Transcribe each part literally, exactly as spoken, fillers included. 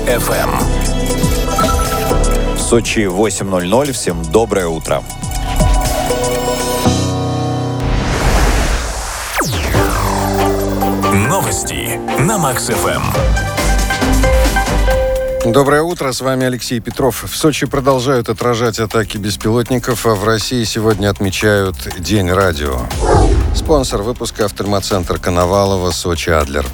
эф эм. Сочи, восемь ноль ноль. Всем доброе утро. Новости на Макс эф эм. Доброе утро, с вами Алексей Петров. В Сочи продолжают отражать атаки беспилотников, а в России сегодня отмечают День радио. Спонсор выпуска — офтальмоцентр Коновалова, Сочи Адлер.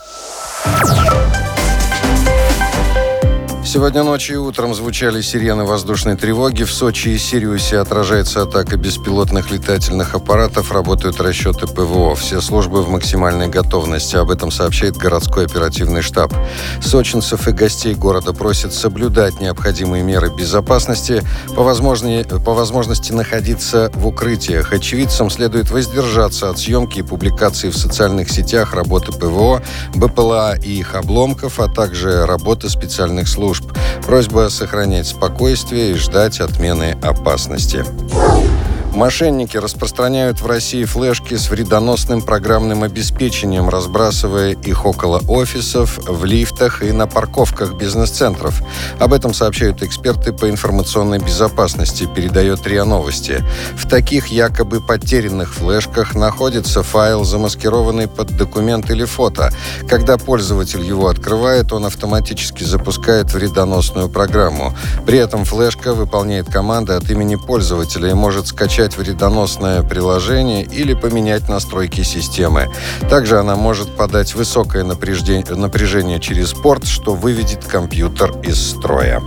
Сегодня ночью и утром звучали сирены воздушной тревоги. В Сочи и Сириусе отражается атака беспилотных летательных аппаратов. Работают расчеты ПВО. Все службы в максимальной готовности. Об этом сообщает городской оперативный штаб. Сочинцев и гостей города просят соблюдать необходимые меры безопасности, по возможности, по возможности находиться в укрытиях. Очевидцам следует воздержаться от съемки и публикации в социальных сетях работы ПВО, БПЛА и их обломков, а также работы специальных служб. Просьба сохранять спокойствие и ждать отмены опасности. Мошенники распространяют в России флешки с вредоносным программным обеспечением, разбрасывая их около офисов, в лифтах и на парковках бизнес-центров. Об этом сообщают эксперты по информационной безопасности, передает РИА Новости. В таких якобы потерянных флешках находится файл, замаскированный под документ или фото. Когда пользователь его открывает, он автоматически запускает вредоносную программу. При этом флешка выполняет команды от имени пользователя и может скачать вредоносное приложение или поменять настройки системы. Также она может подать высокое напряжение через порт, что выведет компьютер из строя.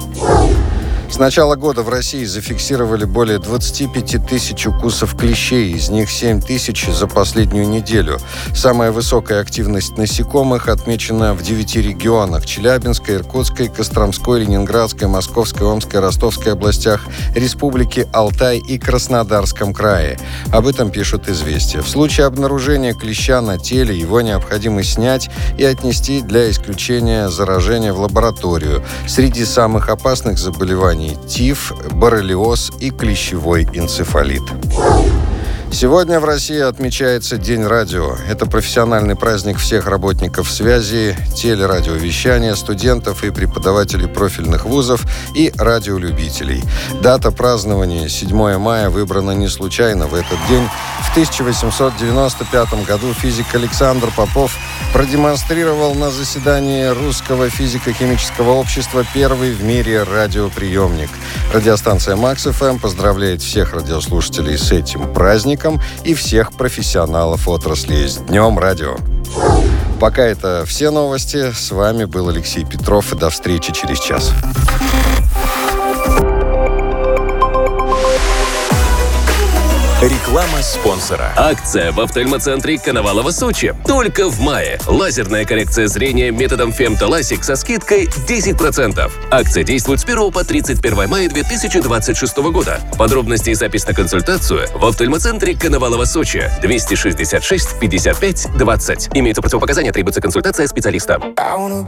С начала года в России зафиксировали более двадцать пять тысяч укусов клещей, из них семь тысяч за последнюю неделю. Самая высокая активность насекомых отмечена в девяти регионах: Челябинской, Иркутской, Костромской, Ленинградской, Московской, Омской, Ростовской областях, Республике Алтай и Краснодарском крае. Об этом пишут «Известия». В случае обнаружения клеща на теле его необходимо снять и отнести для исключения заражения в лабораторию. Среди самых опасных заболеваний тиф, боррелиоз и клещевой энцефалит. Сегодня в России отмечается День радио. Это профессиональный праздник всех работников связи, телерадиовещания, студентов и преподавателей профильных вузов и радиолюбителей. Дата празднования седьмое мая выбрана не случайно. В этот день в тысяча восемьсот девяносто пятом году физик Александр Попов продемонстрировал на заседании Русского физико-химического общества первый в мире радиоприемник. Радиостанция Макс эф эм поздравляет всех радиослушателей с этим праздником и всех профессионалов отрасли с Днем радио. Пока это все новости. С вами был Алексей Петров. И до встречи через час. Реклама спонсора. Акция в офтальмоцентре Коновалова, Сочи. Только в мае. Лазерная коррекция зрения методом Femtolasic со скидкой десять процентов. Акция действует с первого по тридцать первое мая две тысячи двадцать шестого года. Подробности и запись на консультацию в офтальмоцентре Коновалова, Сочи. двести шестьдесят шесть пятьдесят пять двадцать. Имеются противопоказания, требуется консультация специалиста.